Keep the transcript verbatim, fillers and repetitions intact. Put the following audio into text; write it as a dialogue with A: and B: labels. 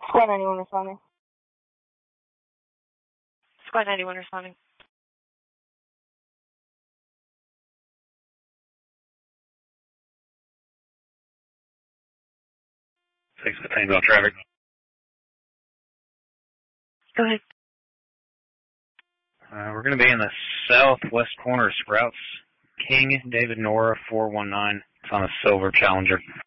A: Squad ninety-one responding.
B: Squad ninety-one responding.
C: Six contains on traffic.
B: Go ahead.
C: Uh, we're going to be in the southwest corner of Sprouts. King, David Nora, four one nine. It's on a silver Challenger.